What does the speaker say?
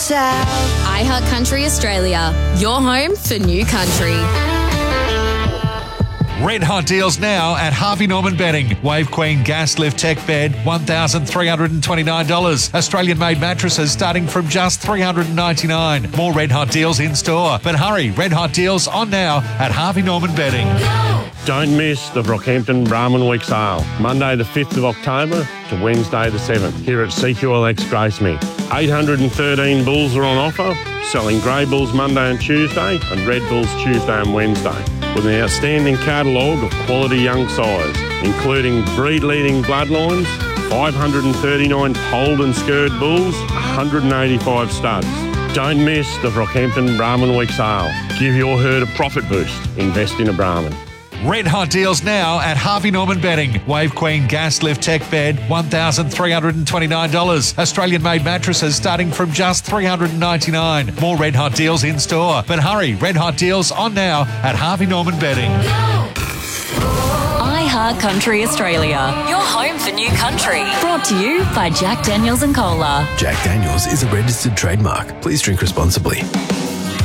south. iHeart Country Australia, your home for new country. Red hot deals now at Harvey Norman Bedding. Wave Queen Gas Lift Tech Bed, $1,329. Australian-made mattresses starting from just $399. More red hot deals in store. But hurry, red hot deals on now at Harvey Norman Bedding. Don't miss the Brockhampton Brahman Week sale, Monday the 5th of October to Wednesday the 7th, here at CQLX Gracemead. 813 bulls are on offer, selling grey bulls Monday and Tuesday and red bulls Tuesday and Wednesday, with an outstanding catalogue of quality young sires, including breed-leading bloodlines, 539 polled and scurred bulls, 185 studs. Don't miss the Brockhampton Brahman Week sale. Give your herd a profit boost. Invest in a Brahman. Red hot deals now at Harvey Norman Bedding. Wave Queen Gas Lift Tech Bed, $1,329. Australian-made mattresses starting from just $399. More red hot deals in store. But hurry, red hot deals on now at Harvey Norman Bedding. iHeart Country Australia, your home for new country. Brought to you by Jack Daniels and Cola. Jack Daniels is a registered trademark. Please drink responsibly.